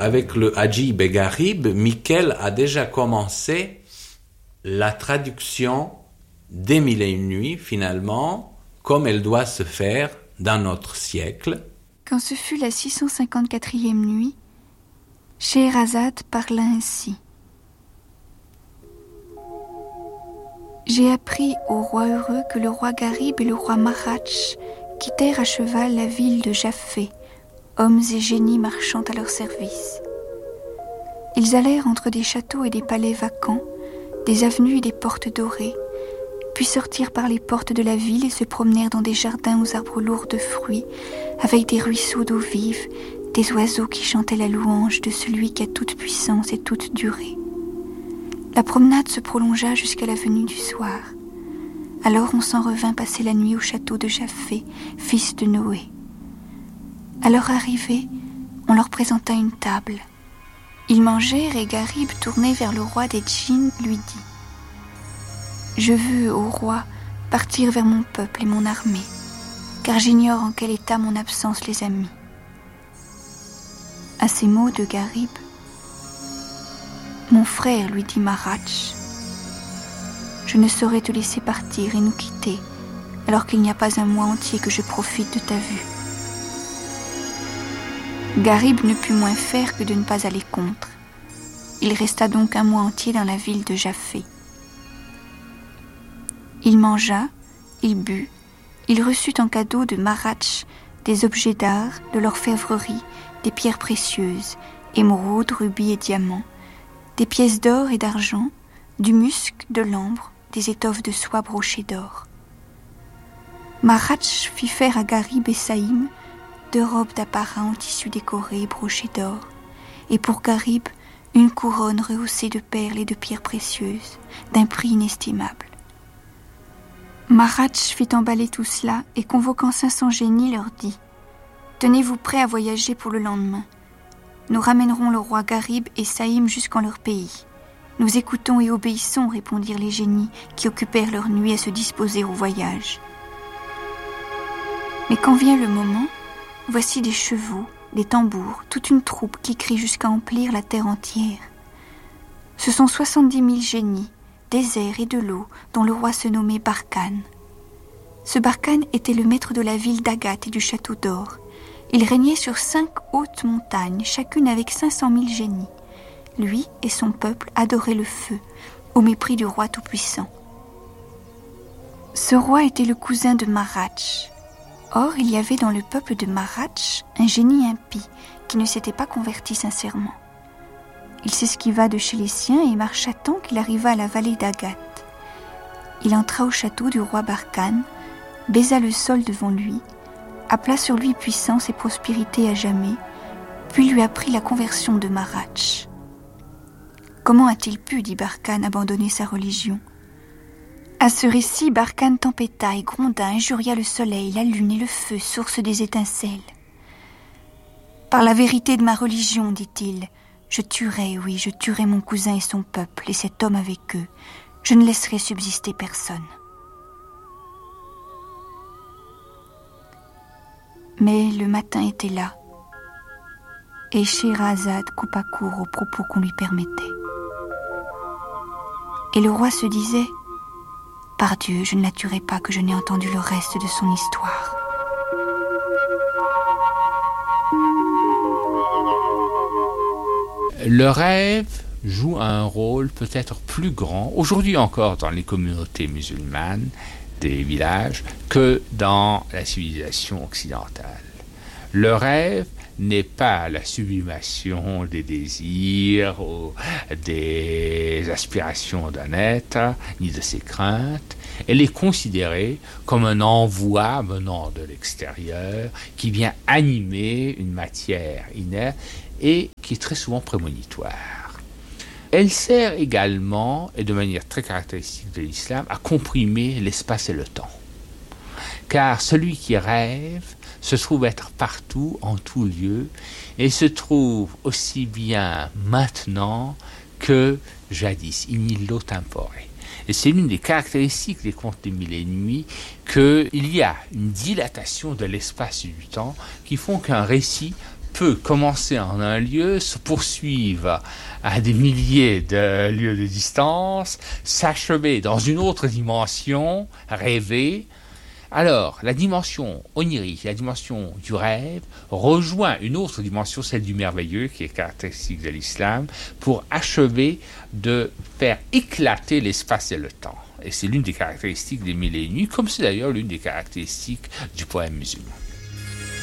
avec le Ajib et Garib, Miquel a déjà commencé la traduction des Mille et une nuits, finalement, comme elle doit se faire dans notre siècle. Quand ce fut la 654e nuit, Scheherazade parla ainsi. J'ai appris au roi heureux que le roi Garib et le roi Maratch quittèrent à cheval la ville de Jaffé, hommes et génies marchant à leur service. Ils allèrent entre des châteaux et des palais vacants, des avenues et des portes dorées, puis sortirent par les portes de la ville et se promenèrent dans des jardins aux arbres lourds de fruits, avec des ruisseaux d'eau vive, des oiseaux qui chantaient la louange de celui qui a toute puissance et toute durée. La promenade se prolongea jusqu'à la venue du soir. Alors on s'en revint passer la nuit au château de Jaffé, fils de Noé. À leur arrivée, on leur présenta une table. Ils mangèrent et Garib, tourné vers le roi des djinns, lui dit « Je veux, ô roi, partir vers mon peuple et mon armée, car j'ignore en quel état mon absence les a mis. » À ces mots de Garib, « Mon frère, lui dit Maratch, je ne saurais te laisser partir et nous quitter, alors qu'il n'y a pas un mois entier que je profite de ta vue. » Garib ne put moins faire que de ne pas aller contre. Il resta donc un mois entier dans la ville de Jaffé. Il mangea, il but, il reçut en cadeau de Maratch des objets d'art, de l'orfèvrerie, des pierres précieuses, émeraudes, rubis et diamants, des pièces d'or et d'argent, du musc, de l'ambre, des étoffes de soie brochées d'or. Maratch fit faire à Garib et Saïm 2 robes d'apparat en tissu décoré et brochées d'or, et pour Garib, une couronne rehaussée de perles et de pierres précieuses, d'un prix inestimable. Maratch fit emballer tout cela et convoquant 500 génies leur dit « Tenez-vous prêts à voyager pour le lendemain. Nous ramènerons le roi Garib et Saïm jusqu'en leur pays. Nous écoutons et obéissons, répondirent les génies qui occupèrent leur nuit à se disposer au voyage. Mais quand vient le moment, voici des chevaux, des tambours, toute une troupe qui crie jusqu'à emplir la terre entière. Ce sont 70 000 génies, des airs et de l'eau, dont le roi se nommait Barkhane. Ce Barkhane était le maître de la ville d'Agat et du château d'or. Il régnait sur 5 hautes montagnes, chacune avec 500 000 génies. Lui et son peuple adoraient le feu, au mépris du roi tout-puissant. Ce roi était le cousin de Maratch. Or, il y avait dans le peuple de Maratch un génie impie qui ne s'était pas converti sincèrement. Il s'esquiva de chez les siens et marcha tant qu'il arriva à la vallée d'Agat. Il entra au château du roi Barkhane, baisa le sol devant lui, appela sur lui puissance et prospérité à jamais, puis lui apprit la conversion de Maratch. Comment a-t-il pu, dit Barkhane, abandonner sa religion ? À ce récit, Barkhane tempêta et gronda, injuria le soleil, la lune et le feu, source des étincelles. Par la vérité de ma religion, dit-il, je tuerai mon cousin et son peuple, et cet homme avec eux. Je ne laisserai subsister personne. Mais le matin était là, et Scheherazade coupa court aux propos qu'on lui permettait. Et le roi se disait « Par Dieu, je ne la tuerai pas que je n'ai entendu le reste de son histoire. » Le rêve joue un rôle peut-être plus grand, aujourd'hui encore dans les communautés musulmanes des villages, que dans la civilisation occidentale. Le rêve n'est pas la sublimation des désirs ou des aspirations d'un être, ni de ses craintes. Elle est considérée comme un envoi venant de l'extérieur qui vient animer une matière inerte et qui est très souvent prémonitoire. Elle sert également, et de manière très caractéristique de l'islam, à comprimer l'espace et le temps. Car celui qui rêve se trouve être partout, en tout lieu, et se trouve aussi bien maintenant que jadis, in illo tempore. Et c'est l'une des caractéristiques des contes des Mille et une nuits, qu'il y a une dilatation de l'espace et du temps qui font qu'un récit peut commencer en un lieu, se poursuivre à des milliers de lieues de distance, s'achever dans une autre dimension, rêvée. Alors, la dimension onirique, la dimension du rêve, rejoint une autre dimension, celle du merveilleux, qui est caractéristique de l'islam, pour achever de faire éclater l'espace et le temps. Et c'est l'une des caractéristiques des Mille et une nuits, comme c'est d'ailleurs l'une des caractéristiques du poème musulman.